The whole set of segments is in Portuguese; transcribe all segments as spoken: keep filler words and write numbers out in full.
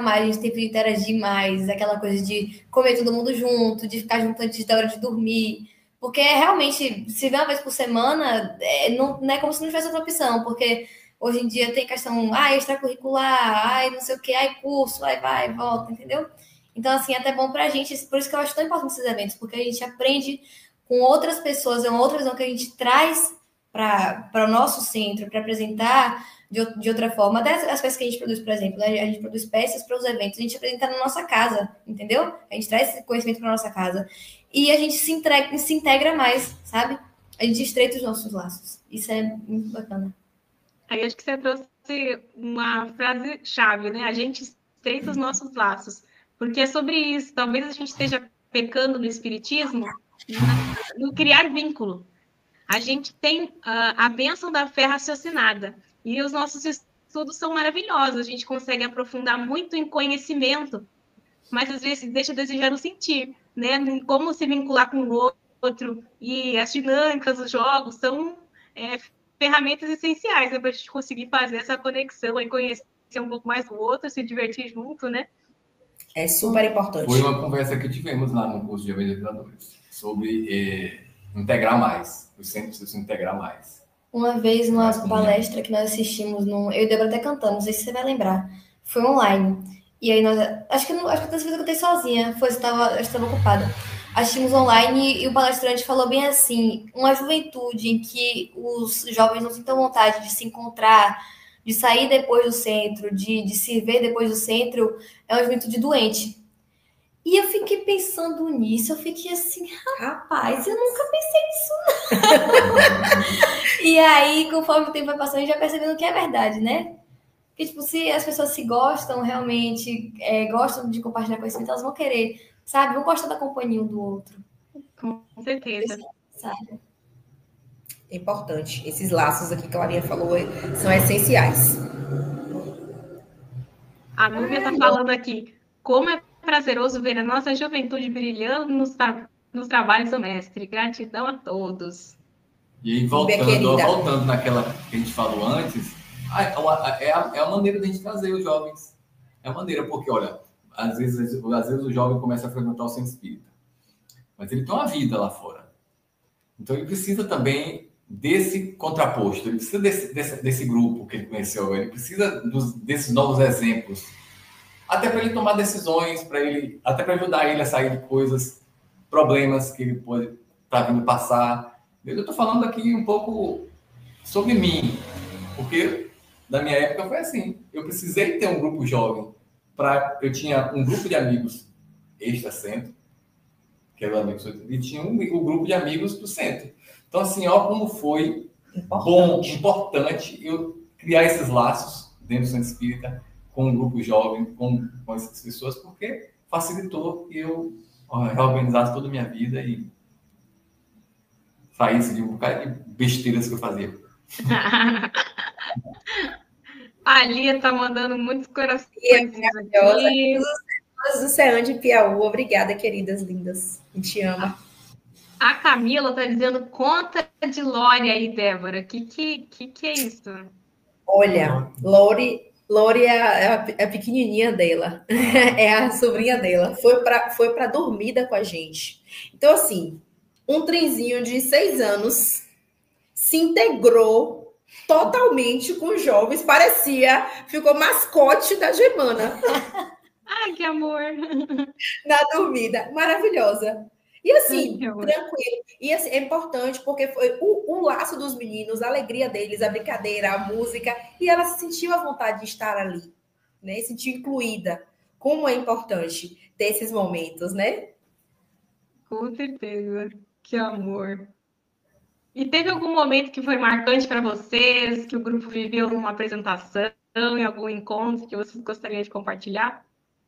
mais, a gente teve que interagir mais, aquela coisa de comer todo mundo junto, de ficar junto antes da hora de dormir. Porque realmente, se vê uma vez por semana, é, não, não é como se não tivesse outra opção, porque hoje em dia tem questão, ah, extracurricular, ai, não sei o que, ai, curso, ai, vai, volta, entendeu? Então, assim, é até bom pra gente, por isso que eu acho tão importante esses eventos, porque a gente aprende com outras pessoas, é uma outra visão que a gente traz para o nosso centro, para apresentar de, de outra forma. Até as peças que a gente produz, por exemplo, né? A gente produz peças para os eventos, a gente apresenta na nossa casa, entendeu? A gente traz esse conhecimento para nossa casa. E a gente se, entrega, se integra mais, sabe? A gente estreita os nossos laços. Isso é muito bacana. Aí acho que você trouxe uma frase-chave, né? A gente estreita os nossos laços. Porque é sobre isso. Talvez a gente esteja pecando no espiritismo, na, no criar vínculo. A gente tem uh, a bênção da fé raciocinada. E os nossos estudos são maravilhosos. A gente consegue aprofundar muito em conhecimento, mas às vezes deixa a desejar no sentir, né? Como se vincular com o outro. E as dinâmicas dos jogos são é, ferramentas essenciais, né, para a gente conseguir fazer essa conexão e conhecer um pouco mais do outro, se divertir junto, né? É super importante. Foi uma conversa que tivemos lá no curso de evangelizadores sobre eh, integrar mais, os centros se integrar mais. Uma vez, numa palestra que nós assistimos, num, eu e Débora até cantamos, não sei se você vai lembrar, foi online. E aí nós, acho que, acho que dessa vez eu cantei sozinha, foi, eu estava, estava ocupada. Assistimos online e o palestrante falou bem assim, uma juventude em que os jovens não sintam vontade de se encontrar, de sair depois do centro, de, de se ver depois do centro, é uma juventude doente. E eu fiquei pensando nisso, eu fiquei assim, rapaz, eu nunca pensei nisso. E aí, conforme o tempo vai passando, a gente vai percebendo que é verdade, né? Porque, tipo, se as pessoas se gostam realmente, é, gostam de compartilhar conhecimento, elas vão querer, sabe? Vão gostar da companhia um do outro. Com certeza. Sabe? É importante. Esses laços aqui que a Larinha falou são essenciais. A Núbia está falando aqui, como é prazeroso ver a nossa juventude brilhando nos, tra nos trabalhos do mestre. Gratidão a todos. E aí, voltando, voltando naquela que a gente falou antes, é a, é a maneira de a gente trazer os jovens. É a maneira, porque, olha, às vezes, às vezes o jovem começa a frequentar o centro espírita, mas ele tem uma vida lá fora. Então, ele precisa também desse contraposto, ele precisa desse, desse, desse grupo que ele conheceu, ele precisa dos, desses novos exemplos, até para ele tomar decisões, para ele, até para ajudar ele a sair de coisas, problemas que ele pode estar tá vindo passar. Eu estou falando aqui um pouco sobre mim, porque na minha época foi assim, eu precisei ter um grupo jovem, pra, eu tinha um grupo de amigos extra-centro, que era o amigo, e tinha um, um grupo de amigos do centro. Então, assim, ó, como foi importante. bom, importante eu criar esses laços dentro do centro espírita com um grupo jovem, com, com essas pessoas, porque facilitou eu ó, reorganizar toda a minha vida e saísse de um bocado de besteiras que eu fazia. A Lia tá mandando muitos corações aqui. Todos do CEAN de Piauí. Obrigada, queridas lindas. A gente ama. A Camila tá dizendo conta de Lore aí, Débora. Que que, que que é isso? Olha, Lore, Lore é a, é a pequenininha dela. É a sobrinha dela. Foi para foi para dormida com a gente. Então, assim, um trenzinho de seis anos se integrou totalmente com os jovens. Parecia, ficou mascote da Germana. Ai, que amor! Na dormida. Maravilhosa. E assim, Ai, tranquilo. E assim, é importante porque foi o, o laço dos meninos, a alegria deles, a brincadeira, a música, e ela se sentiu à vontade de estar ali, né? Se sentiu incluída. Como é importante ter esses momentos, né? Com certeza. Que amor. E teve algum momento que foi marcante para vocês, que o grupo viveu numa apresentação, em algum encontro que vocês gostariam de compartilhar?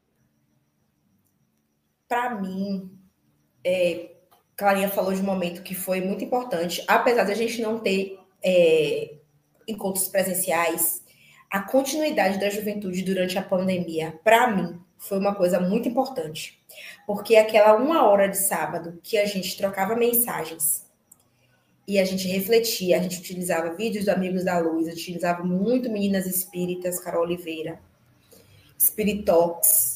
Para mim, é, Clarinha falou de um momento que foi muito importante, apesar de a gente não ter é, encontros presenciais, a continuidade da juventude durante a pandemia, para mim, foi uma coisa muito importante, porque aquela uma hora de sábado que a gente trocava mensagens e a gente refletia, a gente utilizava vídeos do Amigos da Luz, utilizava muito Meninas Espíritas, Carol Oliveira, Spirit Talks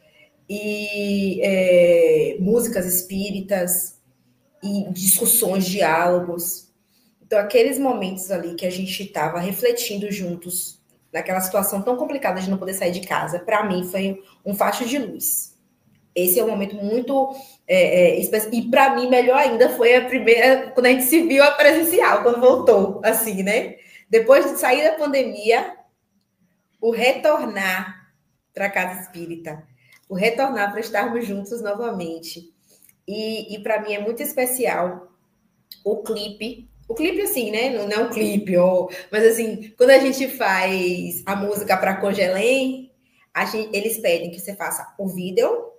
e é, músicas espíritas e discussões, diálogos. Então, aqueles momentos ali que a gente estava refletindo juntos, naquela situação tão complicada de não poder sair de casa, para mim foi um facho de luz. Esse é um momento muito é, é, especial. E para mim, melhor ainda, foi a primeira, quando a gente se viu a presencial, quando voltou, assim, né? Depois de sair da pandemia, o retornar para a Casa Espírita, o retornar para estarmos juntos novamente. E, e para mim é muito especial o clipe. O clipe, assim, né? Não é um clipe, ou, mas assim, quando a gente faz a música para Congelém, a gente, eles pedem que você faça o vídeo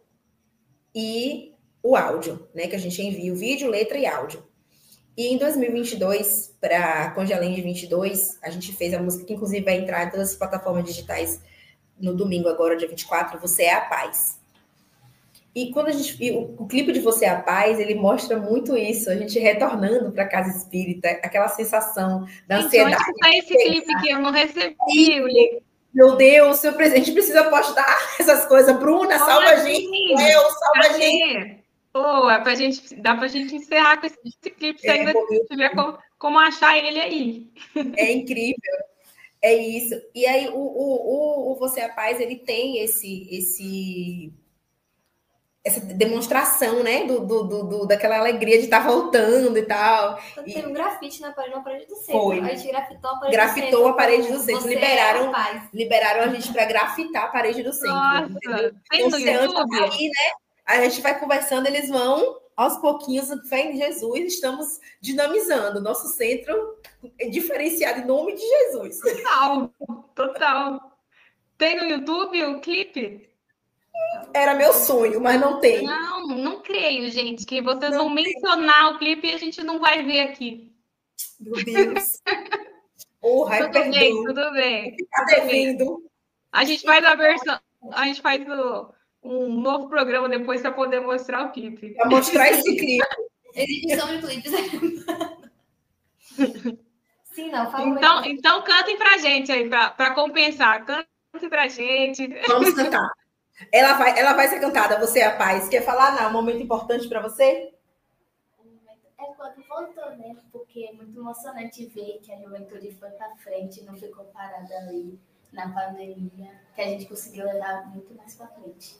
e o áudio, né? Que a gente envia o vídeo, letra e áudio. E em dois mil e vinte e dois, para Congelém de vinte e dois, a gente fez a música que inclusive vai entrar em todas as plataformas digitais no domingo agora, dia vinte e quatro, Você é a Paz. E quando a gente o, o clipe de Você é a Paz, ele mostra muito isso, a gente retornando para a Casa Espírita, aquela sensação da gente, ansiedade. Onde está esse clipe que eu não recebi? O link. Meu Deus, seu presidente, a gente precisa postar essas coisas. Bruna, Como salva assim? a gente. Eu, salva a gente. Pô, é pra gente, dá pra gente encerrar com esse, esse clipe, se é, ainda tiver como, como achar ele aí. É incrível. É isso. E aí, o, o, o, o Você é a Paz, ele tem esse... esse essa demonstração, né, do, do, do, daquela alegria de estar voltando e tal. Teve e... um grafite na parede, na parede do centro. Foi. A gente grafitou a parede grafitou do centro. a parede do centro. Liberaram, é liberaram a gente para grafitar a parede do centro. Nossa, tem no YouTube? Aí, né, a gente vai conversando, eles vão, aos pouquinhos, fé em Jesus, estamos dinamizando. Nosso centro é diferenciado em nome de Jesus. Total, total. Tem no YouTube o clipe? Era meu sonho, mas não tem. Não, não creio, gente, que vocês não vão tem. mencionar o clipe e a gente não vai ver aqui. Meu Deus. Oh, tudo perdão. bem, tudo bem. Tá devendo. A gente faz a versão, a gente faz o, um novo programa depois para poder mostrar o clipe. Para mostrar esse clipe. Exibição de clipes. Sim, não, fala Então, então cantem pra gente aí, para compensar. Cantem pra gente. Vamos cantar. Ela vai, ela vai ser cantada, Você é a Paz. Quer falar, não? Um momento importante para você? É quando voltou, né? Porque é muito emocionante ver que a juventude foi para frente, não ficou parada ali na pandemia, que a gente conseguiu levar muito mais para frente.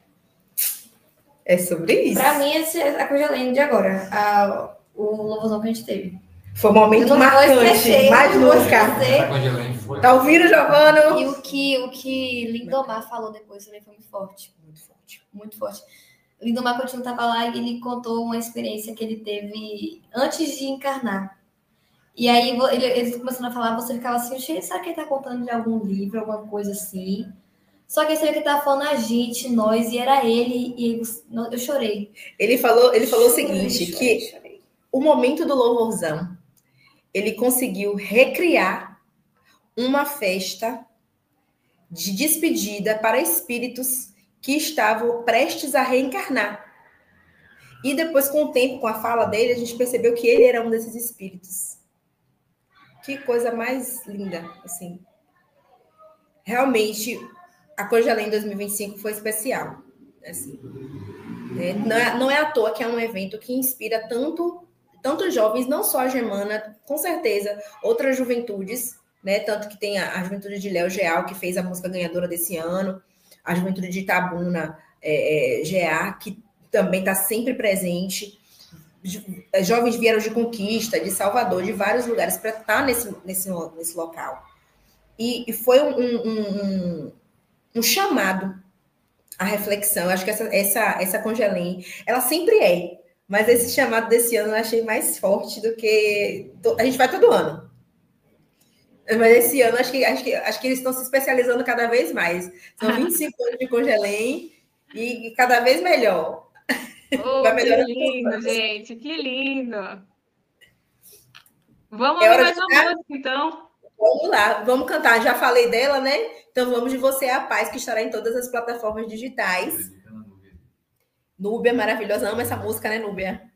É sobre isso. Para mim, esse é a coisa linda de agora, a, o louvozão que a gente teve. Foi um momento marcante, mais nunca. Tá ouvindo, Giovana? E o que, o que Lindomar falou depois também foi muito forte. Muito forte. Muito forte. Lindomar, quando estava lá, ele contou uma experiência que ele teve antes de encarnar. E aí, ele, ele começando a falar, você ficava assim, será que ele está contando de algum livro, alguma coisa assim? Só que aí você vê que ele estava falando a gente, nós, e era ele, e eu chorei. Ele falou, ele falou chorei, o seguinte, chorei, que chorei. O momento do louvorzão, ele conseguiu recriar uma festa de despedida para espíritos que estavam prestes a reencarnar. E depois, com o tempo, com a fala dele, a gente percebeu que ele era um desses espíritos. Que coisa mais linda, assim. Realmente, a Congelém dois mil e vinte e cinco foi especial. Assim. Não é, não é à toa que é um evento que inspira tanto... tantos jovens, não só a Germana, com certeza, outras juventudes, né? Tanto que tem a, a juventude de Léo Geal, que fez a música ganhadora desse ano, a juventude de Itabuna, é, é, G A, que também está sempre presente. Jovens vieram de Conquista, de Salvador, de vários lugares, para estar nesse, nesse, nesse local. E, e foi um, um, um, um chamado à reflexão. Eu acho que essa, essa, essa Congelém, ela sempre é. Mas esse chamado desse ano eu achei mais forte do que... A gente vai todo ano. Mas esse ano, acho que, acho que, acho que eles estão se especializando cada vez mais. São vinte e cinco anos de Congelém e, e cada vez melhor. Oh, vai que lindo, gente. Que lindo. Vamos é ouvir mais uma música, então. Vamos lá, vamos cantar. Já falei dela, né? Então vamos de Você é a Paz, que estará em todas as plataformas digitais. Núbia, maravilhosa. Amo essa música, né, Núbia?